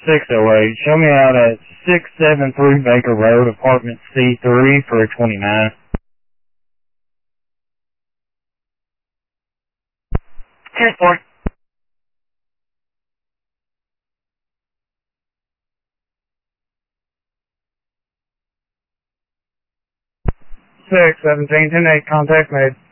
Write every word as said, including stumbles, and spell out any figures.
six oh eight. Show me out at six seven three Baker Road, apartment C three for a twenty-nine. ten four. six seventeen ten eight, contact made.